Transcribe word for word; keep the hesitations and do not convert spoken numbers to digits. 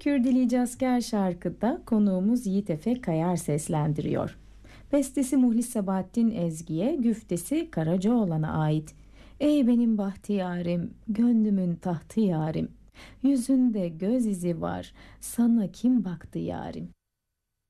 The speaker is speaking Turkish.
Kürdili Asker şarkıda konuğumuz Yiğit Efe Kayar seslendiriyor. Bestesi Muhlis Sabahattin Ezgi'ye, güftesi Karacaoğlan'a ait. Ey benim bahtiyarım, gönlümün tahtı yarim. Yüzünde göz izi var, sana kim baktı yarim?